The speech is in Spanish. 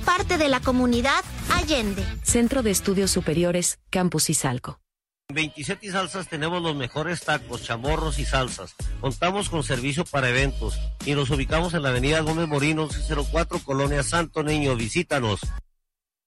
parte de la comunidad Allende. Centro de Estudios Superiores, Campus Izalco. En 27 y Salsas tenemos los mejores tacos, chamorros y salsas. Contamos con servicio para eventos y nos ubicamos en la avenida Gómez Morín 1104, Colonia Santo Niño. Visítanos.